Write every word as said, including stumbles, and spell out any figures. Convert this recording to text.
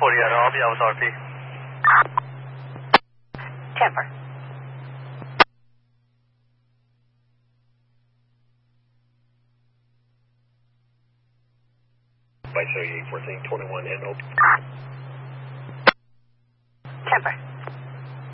forty-eight, I'll be out with R P. Temper. By thirty-eight fourteen twenty-one N O.